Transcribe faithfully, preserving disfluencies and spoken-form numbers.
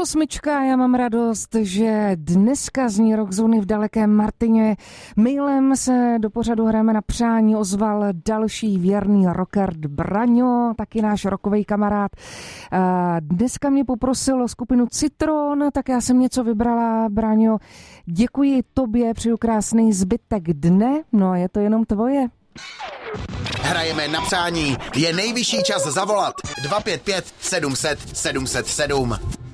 osmička, já mám radost, že dneska zní Rockzóny v dalekém Martině. Mailem se do pořadu Hrajeme na přání ozval další věrný rocker Braňo, taky náš rockovej kamarád. Dneska mě poprosil o skupinu Citron, tak já jsem něco vybrala, Braňo. Děkuji tobě, přeju krásný zbytek dne, no je to jenom tvoje. Hrajeme na přání, je nejvyšší čas zavolat dva pět pět sedm set sedm set sedm.